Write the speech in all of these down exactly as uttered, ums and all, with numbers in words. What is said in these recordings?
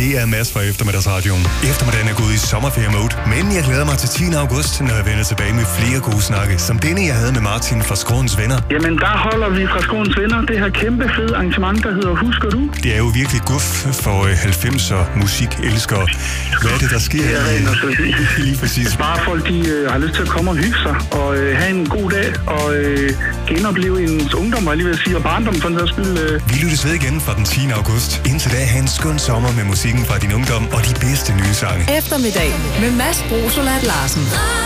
Det er Mads fra Eftermiddagsradioen. Eftermiddagen er gået i sommerferie-mode, men jeg glæder mig til tiende august, når jeg vender tilbage med flere gode snakke, som denne, jeg havde med Martin fra Skråens Venner. Jamen, der holder vi fra Skråens Venner det her kæmpe fede arrangement, der hedder Husker du? Det er jo virkelig guf for halvfemser musikelskere. Hvad er det, der sker? Det er rent og så lige præcis. Bare folk, de øh, har lyst til at komme og hygge sig, og øh, have en god dag, og øh, genopleve ens ungdom, var jeg lige ved at sige, og barndom for den sags skyld. Øh. Vi lyttes ved igen fra den tiende august. Indtil da, have en skøn sommer med musikken fra din ungdom og de bedste nye sange. Eftermiddag med Mads Brosolat Larsen.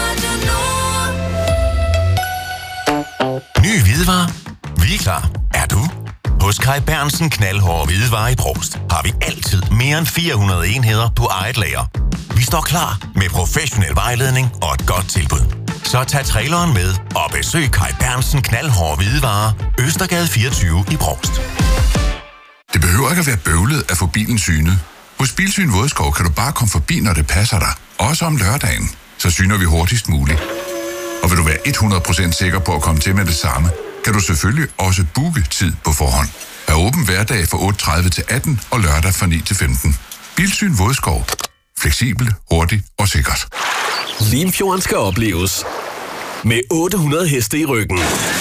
Ny hvidevare. Vi er klar. Er du? Hos Kai Bernsen Knaldhårde Hvidevare i Brovst har vi altid mere end fire hundrede enheder på eget lager. Vi står klar med professionel vejledning og et godt tilbud. Så tag traileren med og besøg Kai Bernsen Knaldhårde Hvidevare, Østergade fireogtyve i Brovst. Det behøver ikke at være bøvlet at få bilen synet. Hos Bilsyn Vådskov kan du bare komme forbi, når det passer dig. Også om lørdagen. Så syner vi hurtigst muligt. Og vil du være hundrede procent sikker på at komme til med det samme, kan du selvfølgelig også booke tid på forhånd. Er åben hverdag fra otte tredive til atten og lørdag fra ni til femten. Bilsyn Vådskov. Fleksibel, hurtig og sikkert. Limfjorden skal opleves med otte hundrede heste i ryggen.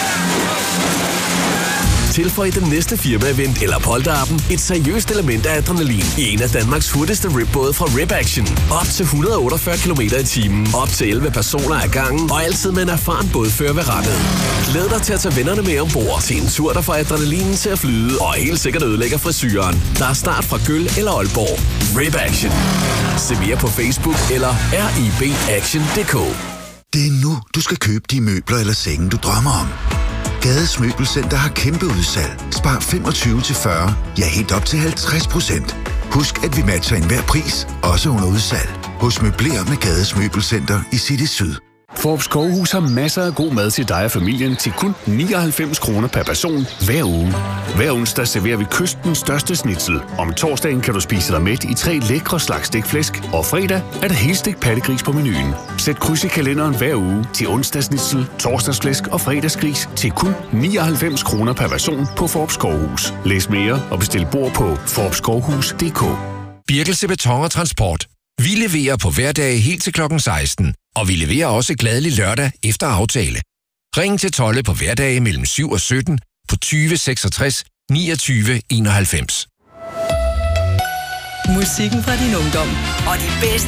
Tilføj den næste firma-event eller polterappen et seriøst element af adrenalin i en af Danmarks hurtigste ribbåde fra Rib Action. Op til et hundrede og otteogfyrre kilometer i timen, op til elleve personer ad gangen og altid med en erfaren bådfører ved rattet. Glæd dig til at tage vennerne med ombord til en tur, der får adrenalinen til at flyde og helt sikkert ødelægger frisyren. Der er start fra Gøl eller Aalborg. Rib Action. Se mere på Facebook eller ribaction punktum d k. Det er nu, du skal købe de møbler eller senge, du drømmer om. Gades Møbelcenter har kæmpe udsalg. Spar femogtyve til fyrre, ja helt op til halvtreds procent. Husk, at vi matcher enhver pris, også under udsalg. Hos Møbler med Gades Møbelcenter i City Syd. Fårup Skovhus har masser af god mad til dig og familien til kun nioghalvfems kroner per person hver uge. Hver onsdag serverer vi kystens største schnitzel. Om torsdagen kan du spise dig mæt i tre lækre slags stegt og fredag er der helstegt pattegris på menuen. Sæt kryds i kalenderen hver uge til onsdagsschnitzel, torsdagsflæsk og fredagsgris til kun nioghalvfems kroner per person på Fårup Skovhus. Læs mere og bestil bord på fårup skovhus punktum d k. Birkelse Beton og Transport. Vi leverer på hverdage helt til klokken seksten, og vi leverer også glædelig lørdag efter aftale. Ring til Tolle på hverdage mellem syv og sytten på tyve seksogtres niogtyve enoghalvfems. Musikken fra din ungdom og de bedste